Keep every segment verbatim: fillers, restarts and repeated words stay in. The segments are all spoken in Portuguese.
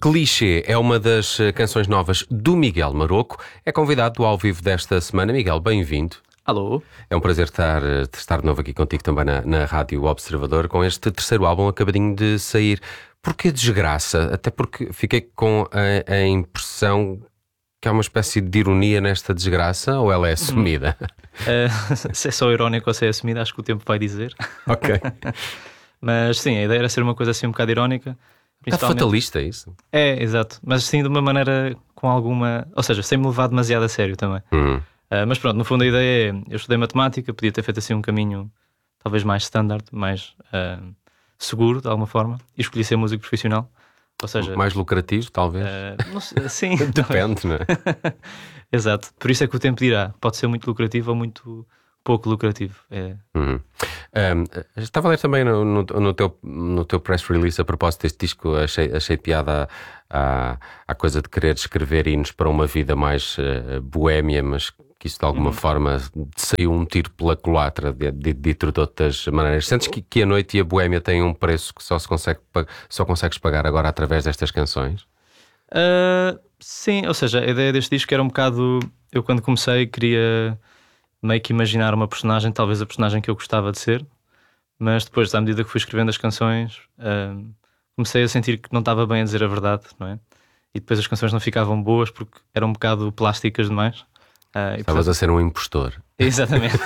Clichê é uma das canções novas do Miguel Maroco. É convidado ao vivo desta semana. Miguel, bem-vindo. Alô. É um prazer estar, estar de novo aqui contigo também na, na Rádio Observador com este terceiro álbum acabadinho de sair. Porquê desgraça? Até porque fiquei com a, a impressão que há uma espécie de ironia nesta desgraça, ou ela é assumida? Uh, se é só irónico ou se é assumida, acho que o tempo vai dizer. Ok. Mas sim, a ideia era ser uma coisa assim um bocado irónica. Um bocado fatalista, é isso? É, exato. Mas sim de uma maneira com alguma... Ou seja, sem me levar demasiado a sério também. Uhum. Uh, mas pronto, no fundo a ideia é... Eu estudei matemática, podia ter feito assim um caminho talvez mais standard, mais uh, seguro de alguma forma, e escolhi ser músico profissional. Ou seja, mais lucrativo, talvez? Uh, não sei, sim. Depende, não é? Exato. Por isso é que o tempo dirá. Pode ser muito lucrativo ou muito pouco lucrativo. É... Uhum. Um, estava a ler também no, no, no, teu, no teu press release a propósito deste disco. Achei, achei piada à, à coisa de querer escrever hinos para uma vida mais uh, boémia, mas que isso de alguma uhum. forma saiu um tiro pela culatra, dito de outras maneiras. Sentes que, que a noite e a boémia têm um preço que só, se consegue, só consegues pagar agora através destas canções? Uh, sim, ou seja, a ideia deste disco era um bocado... Eu quando comecei queria meio que imaginar uma personagem, talvez a personagem que eu gostava de ser, mas depois, à medida que fui escrevendo as canções, uh, comecei a sentir que não estava bem a dizer a verdade, não é? E depois as canções não ficavam boas porque eram um bocado plásticas demais. Uh, Estavas portanto... a ser um impostor. Exatamente.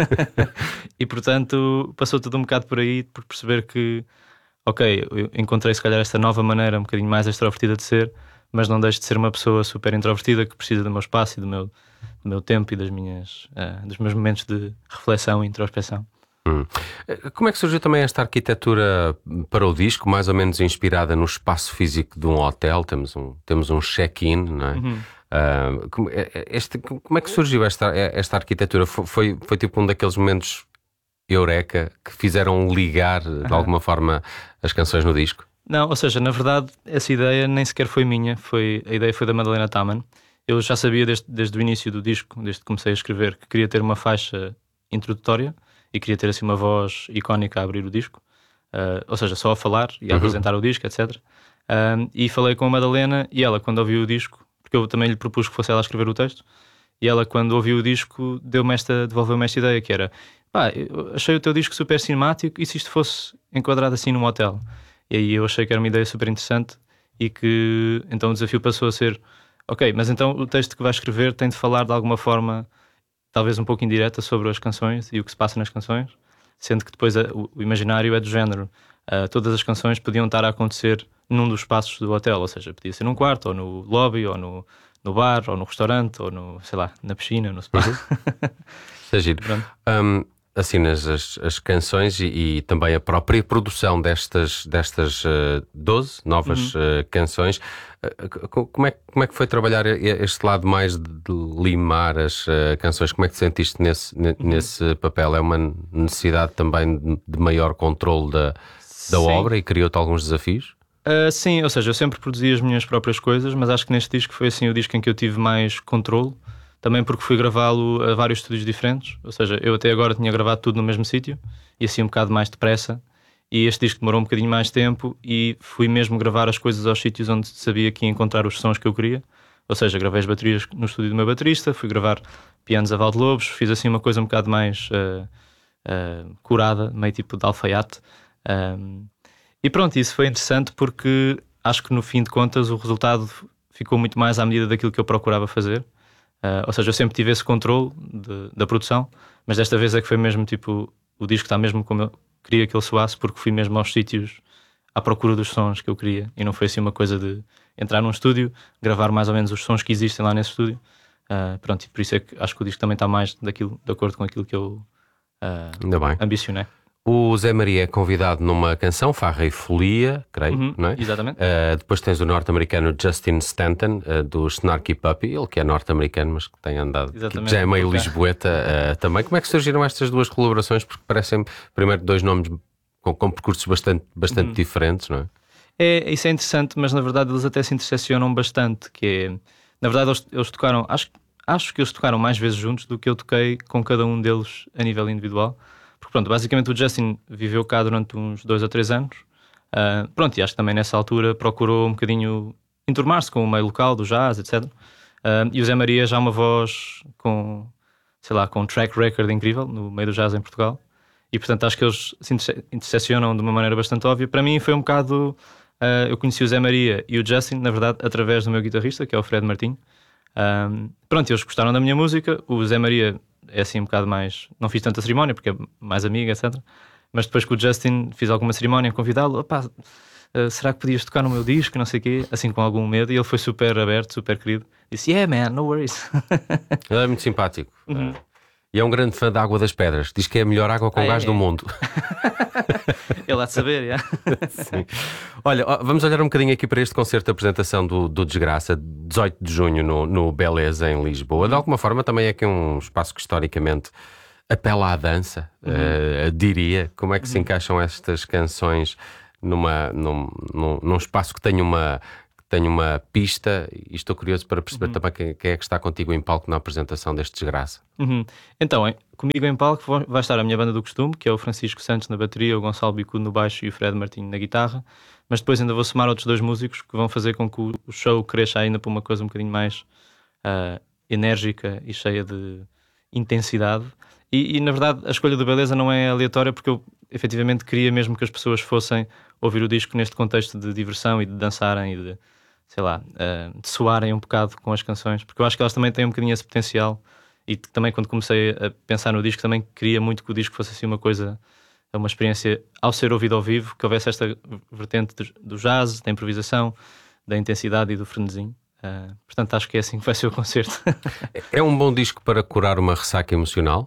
E portanto passou tudo um bocado por aí, por perceber que, ok, eu encontrei se calhar esta nova maneira um bocadinho mais extrovertida de ser, mas não deixo de ser uma pessoa super introvertida que precisa do meu espaço e do meu, do meu tempo e das minhas, uh, dos meus momentos de reflexão e introspeção. Hum. Como é que surgiu também esta arquitetura para o disco, mais ou menos inspirada no espaço físico de um hotel? Temos um, temos um check-in, não é? Uhum. Uh, como, este, como é que surgiu esta, esta arquitetura? Foi, foi, foi tipo um daqueles momentos eureka que fizeram ligar de uhum. alguma forma as canções no disco? Não, ou seja, na verdade essa ideia nem sequer foi minha, foi, a ideia foi da Madalena Taman. Eu já sabia desde, desde o início do disco, desde que comecei a escrever, que queria ter uma faixa introdutória e queria ter assim uma voz icónica a abrir o disco, uh, ou seja, só a falar e a uhum. apresentar o disco, etcétera. Uh, e falei com a Madalena e ela, quando ouviu o disco, porque eu também lhe propus que fosse ela a escrever o texto, e ela, quando ouviu o disco, deu-me esta, devolveu-me esta ideia, que era, pá, eu achei o teu disco super cinemático, e se isto fosse enquadrado assim num hotel? E aí eu achei que era uma ideia super interessante, e que então o desafio passou a ser, ok, mas então o texto que vais escrever tem de falar de alguma forma, talvez um pouco indireta, sobre as canções e o que se passa nas canções, sendo que depois a, o, o imaginário é do género. Uh, todas as canções podiam estar a acontecer num dos espaços do hotel, ou seja, podia ser num quarto, ou no lobby, ou no, no bar, ou no restaurante, ou no, sei lá, na piscina, no spa. Uhum. Isso é giro. Um, assinas as, as canções e, e também a própria produção destas, destas uh, doze novas uhum. uh, canções. Uh, como, é, como é que foi trabalhar este lado mais de, de limar as uh, canções? Como é que te sentiste nesse, uhum. nesse papel? É uma necessidade também de, de maior controle da, da obra e criou-te alguns desafios? Uh, sim, ou seja, eu sempre produzi as minhas próprias coisas, mas acho que neste disco foi assim o disco em que eu tive mais controle, também porque fui gravá-lo a vários estúdios diferentes, ou seja, eu até agora tinha gravado tudo no mesmo sítio, e assim um bocado mais depressa, e este disco demorou um bocadinho mais tempo, e fui mesmo gravar as coisas aos sítios onde sabia que ia encontrar os sons que eu queria, ou seja, gravei as baterias no estúdio do meu baterista, fui gravar pianos a Valdelobos, fiz assim uma coisa um bocado mais uh, uh, curada, meio tipo de alfaiate. um, E pronto, isso foi interessante porque acho que no fim de contas o resultado ficou muito mais à medida daquilo que eu procurava fazer. Uh, ou seja, eu sempre tive esse controle de, da produção, mas desta vez é que foi mesmo tipo, o disco está mesmo como eu queria que ele soasse, porque fui mesmo aos sítios à procura dos sons que eu queria, e não foi assim uma coisa de entrar num estúdio, gravar mais ou menos os sons que existem lá nesse estúdio. Uh, pronto, e por isso é que acho que o disco também está mais daquilo, de acordo com aquilo que eu uh, Ainda bem. ambicionei. O Zé Maria é convidado numa canção, Farra e Folia, creio, uhum, não é? Exatamente. Uh, depois tens o norte-americano Justin Stanton, uh, do Snarky Puppy, ele que é norte-americano, mas que tem andado, que já é meio lisboeta uh, também. Como é que surgiram estas duas colaborações? Porque parecem, primeiro, dois nomes com, com percursos bastante, bastante uhum. diferentes, não é? É, isso é interessante, mas na verdade eles até se interseccionam bastante, que é, na verdade eles, eles tocaram, acho, acho que eles tocaram mais vezes juntos do que eu toquei com cada um deles a nível individual. Porque pronto, basicamente o Justin viveu cá durante uns dois ou três anos. Uh, pronto, e acho que também nessa altura procurou um bocadinho enturmar-se com o meio local do jazz, etcétera. Uh, e o Zé Maria já é uma voz com, sei lá, com um track record incrível no meio do jazz em Portugal. E portanto acho que eles se interseccionam de uma maneira bastante óbvia. Para mim foi um bocado... Uh, eu conheci o Zé Maria e o Justin, na verdade, através do meu guitarrista, que é o Fred Martinho. Um, pronto, eles gostaram da minha música. O Zé Maria é assim um bocado mais... Não fiz tanta cerimónia, porque é mais amiga, etcétera. Mas depois com o Justin fiz alguma cerimónia, convidá-lo. Opá, uh, será que podias tocar no meu disco? Não sei o quê. Assim com algum medo. E ele foi super aberto, super querido. Disse, yeah man, no worries. Ele é muito simpático. Uhum. E é um grande fã da Água das Pedras. Diz que é a melhor água com ah, gás é, do é. mundo. Ele há de saber, yeah. Sim. Olha, vamos olhar um bocadinho aqui para este concerto de apresentação do, do Desgraça, dezoito de junho no, no Beleza, em Lisboa. De alguma forma também é aqui um espaço que historicamente apela à dança, uhum. uh, diria. Como é que uhum. se encaixam estas canções numa, num, num, num espaço que tem uma... Tenho uma pista e estou curioso para perceber uhum. também quem, quem é que está contigo em palco na apresentação deste Desgraça. Uhum. Então, hein, comigo em palco vai estar a minha banda do costume, que é o Francisco Santos na bateria, o Gonçalo Bicudo no baixo e o Fred Martinho na guitarra. Mas depois ainda vou somar outros dois músicos que vão fazer com que o show cresça ainda para uma coisa um bocadinho mais uh, enérgica e cheia de intensidade. E, e na verdade a escolha do Beleza não é aleatória, porque eu efetivamente queria mesmo que as pessoas fossem ouvir o disco neste contexto de diversão e de dançarem e de... sei lá, uh, de soarem um bocado com as canções, porque eu acho que elas também têm um bocadinho esse potencial. E também quando comecei a pensar no disco também queria muito que o disco fosse assim uma coisa, uma experiência ao ser ouvido ao vivo, que houvesse esta vertente do jazz, da improvisação, da intensidade e do frenesim. Uh, portanto acho que é assim que vai ser o concerto. É um bom disco para curar uma ressaca emocional?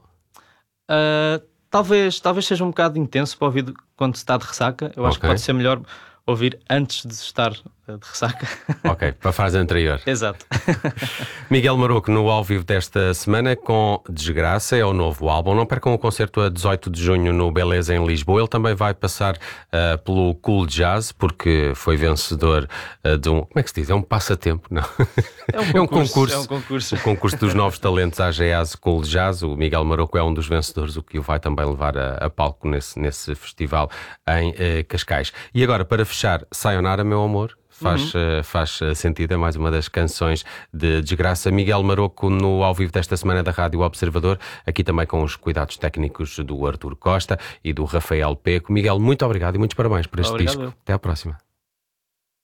Uh, talvez, talvez seja um bocado intenso para ouvir quando se está de ressaca. Eu acho okay. que pode ser melhor ouvir antes de estar de ressaca. Ok, para a fase anterior. Exato. Miguel Maroco no ao vivo desta semana com Desgraça, é o novo álbum. Não percam o concerto a dezoito de junho no Beleza em Lisboa. Ele também vai passar uh, pelo Cool Jazz, porque foi vencedor uh, de um... Como é que se diz? É um passatempo? Não. É um concurso. É um concurso. É um concurso. O concurso dos novos talentos A G A S Cool Jazz. O Miguel Maroco é um dos vencedores, o que o vai também levar a, a palco nesse, nesse festival em uh, Cascais. E agora, para fechar, Sayonara, meu amor. Faz, uhum. uh, faz sentido, é mais uma das canções de Desgraça. Miguel Maroco no ao vivo desta semana da Rádio Observador, aqui também com os cuidados técnicos do Artur Costa e do Rafael Peco. Miguel, muito obrigado e muitos parabéns por este obrigado. disco. Até à próxima.